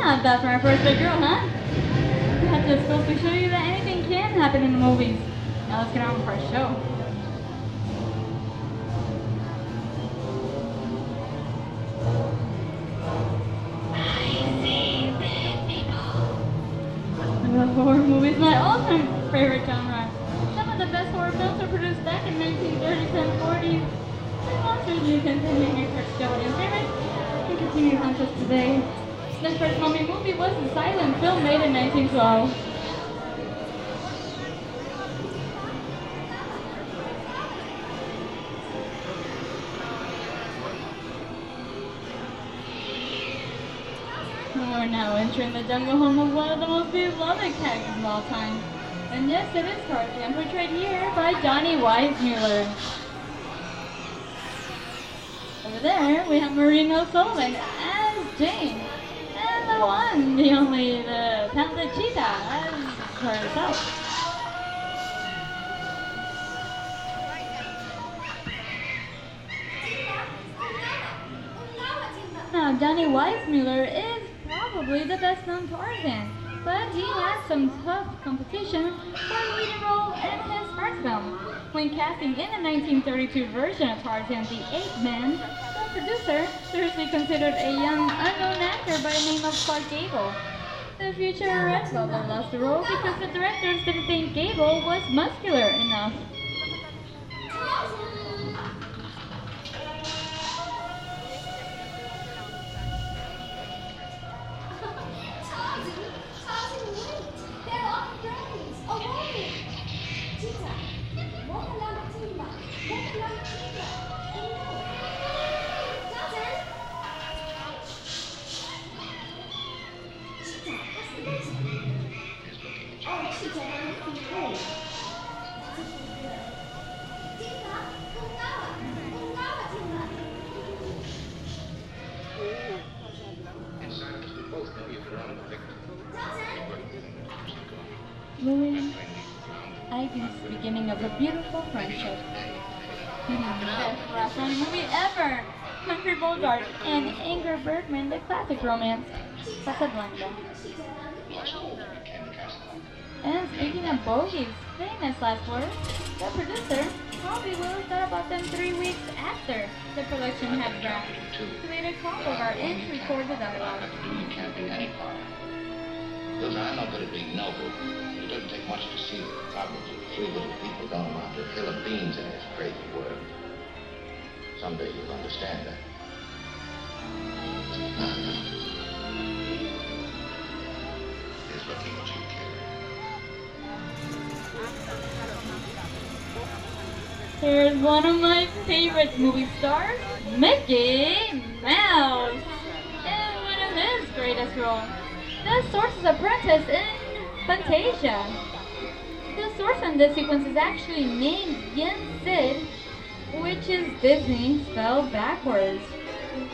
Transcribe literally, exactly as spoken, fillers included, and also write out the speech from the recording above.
not bad for our first big girl, huh? That just goes to show you that anything can happen in the movies. Now let's get on with our show. Horror movies, my all-time favorite genre. Some of the best horror films were produced back in nineteen thirties and forties. The monsters you can make your first go and favorite can continue on to today. The first mummy movie was a silent film made in nineteen twelve. We're now entering the jungle home of one of the most beloved characters of all time. And yes, it is Tarzan, portrayed here by Johnny Weissmuller. Over there, we have Marina Sullivan as Jane. And the one, the only, the talented Cheetah as herself. Now, Johnny Weissmuller is probably the best known Tarzan, but he had some tough competition for the leading role in his first film. When casting in the nineteen thirty-two version of Tarzan the Ape Man, the producer seriously considered a young, unknown actor by the name of Clark Gable. The future Red Velvet lost the role because the directors didn't think Gable was muscular enough. Louis, Ivy's beginning of a beautiful friendship. Best last running movie ever! Humphrey Bogart and Ingrid Bergman, the classic romance, Casablanca. And speaking of bogies, famous last words, the producer, Harvey Willis, thought about them three weeks after the production had wrapped. So they did call Bogart in to record the dialogue. Because I know that it being noble, it doesn't take much to see the problems of three little people going around to a hill of beans in this crazy world. Someday you'll understand that. He's looking at you, kid. Here's one of my favorite movie stars, Mickey Mouse, in one of his greatest roles, the Sorcerer's Apprentice in Fantasia. The sorcerer in this sequence is actually named Yen Sid, which is Disney spelled backwards.